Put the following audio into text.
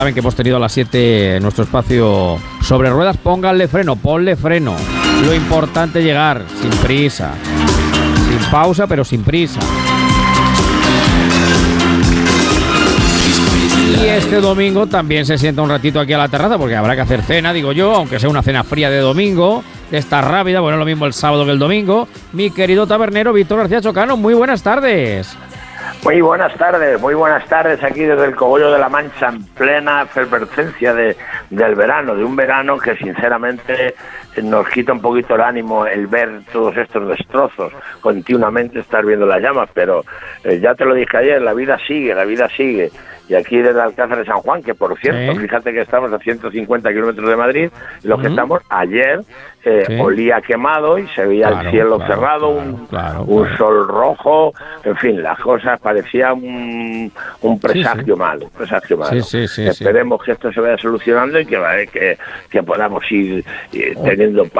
Saben que hemos tenido a las 7 nuestro espacio sobre ruedas. Pónganle freno, ponle freno. Lo importante es llegar sin prisa, sin pausa, pero sin prisa. Y este domingo también se sienta un ratito aquí a la terraza, porque habrá que hacer cena, digo yo, aunque sea una cena fría de domingo, de esta rápida, bueno, lo mismo el sábado que el domingo. Mi querido tabernero Víctor García Chocano, muy buenas tardes. Muy buenas tardes aquí desde el Cogollo de la Mancha, en plena efervescencia del verano, de un verano que sinceramente nos quita un poquito el ánimo el ver todos estos destrozos, continuamente estar viendo las llamas, pero ya te lo dije ayer, la vida sigue. Y aquí desde Alcázar de San Juan, que por cierto, fíjate que estamos a 150 kilómetros de Madrid, lo que estamos ayer olía quemado y se veía el cielo cerrado, un sol rojo, en fin, las cosas parecían un presagio malo. Esperemos que esto se vaya solucionando y que podamos ir teniendo paz